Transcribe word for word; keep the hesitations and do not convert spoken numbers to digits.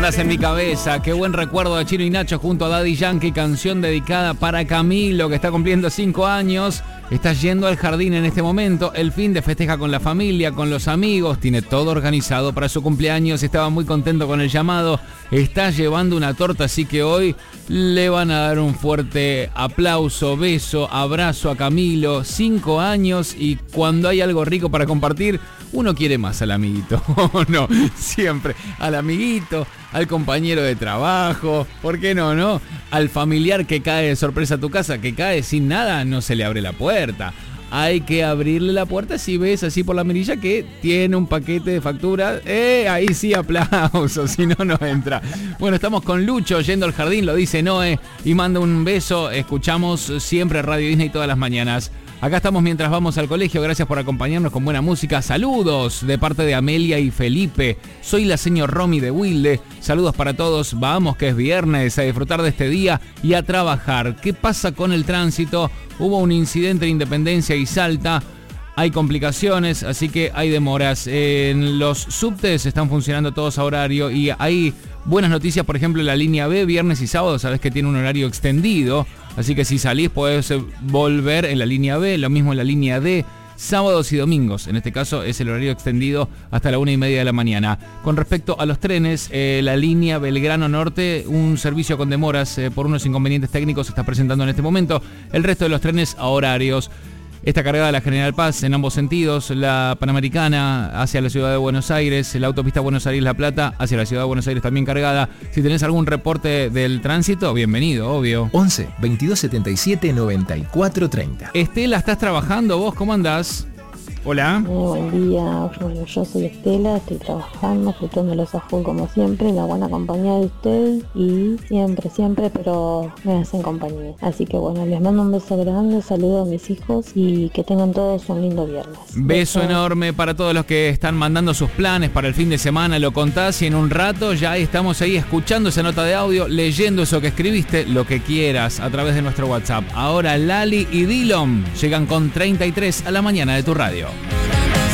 andás en mi cabeza. Qué buen recuerdo de Chino y Nacho junto a Daddy Yankee, canción dedicada para Camilo, que está cumpliendo cinco años. Está yendo al jardín en este momento. El fin de festeja con la familia, con los amigos. Tiene todo organizado para su cumpleaños. Estaba muy contento con el llamado. Está llevando una torta, así que hoy le van a dar un fuerte aplauso, beso, abrazo a Camilo. Cinco años y cuando hay algo rico para compartir, uno quiere más al amiguito. No, siempre al amiguito, al compañero de trabajo. ¿Por qué no, no? Al familiar que cae de sorpresa a tu casa, que cae sin nada, no se le abre la puerta. Hay que abrirle la puerta si ves así por la mirilla que tiene un paquete de facturas. Eh, ahí sí aplauso, si no, no entra. Bueno, estamos con Lucho yendo al jardín, lo dice Noé, y manda un beso. Escuchamos siempre Radio Disney todas las mañanas. Acá estamos mientras vamos al colegio. Gracias por acompañarnos con buena música. Saludos de parte de Amelia y Felipe. Soy la señor Romy de Wilde. Saludos para todos. Vamos que es viernes, a disfrutar de este día y a trabajar. ¿Qué pasa con el tránsito? Hubo un incidente en Independencia y Salta. Hay complicaciones, así que hay demoras. En los subtes están funcionando todos a horario y hay buenas noticias, por ejemplo, en la línea B, viernes y sábado, sabes que tiene un horario extendido. Así que si salís podés volver en la línea B, lo mismo en la línea D, sábados y domingos. En este caso es el horario extendido hasta la una y media de la mañana. Con respecto a los trenes, eh, la línea Belgrano Norte, un servicio con demoras eh, por unos inconvenientes técnicos se está presentando en este momento. El resto de los trenes a horarios. Está cargada la General Paz en ambos sentidos, la Panamericana hacia la ciudad de Buenos Aires, la autopista Buenos Aires-La Plata hacia la ciudad de Buenos Aires también cargada. Si tenés algún reporte del tránsito, bienvenido, obvio. once, veintidós setenta y siete, noventa y cuatro treinta. Estela, ¿estás trabajando vos? ¿Cómo andás? Hola. Eh, buen día, bueno, yo soy Estela, estoy trabajando, disfrutándolos a full como siempre, en la buena compañía de ustedes y siempre, siempre, pero me hacen compañía. Así que bueno, les mando un beso grande, saludo a mis hijos y que tengan todos un lindo viernes. Beso, beso enorme para todos los que están mandando sus planes para el fin de semana, lo contás y en un rato ya estamos ahí escuchando esa nota de audio, leyendo eso que escribiste, lo que quieras a través de nuestro WhatsApp. Ahora Lali y Dillom llegan con treinta y tres a la mañana de tu radio.